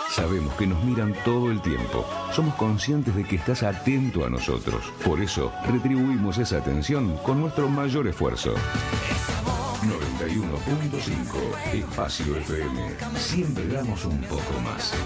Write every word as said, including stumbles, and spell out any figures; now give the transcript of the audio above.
Sabemos que nos miran todo el tiempo. Somos conscientes de que estás atento a nosotros. Por eso, retribuimos esa atención con nuestro mayor esfuerzo. noventa y uno punto cinco Espacio F M. Siempre damos un poco más.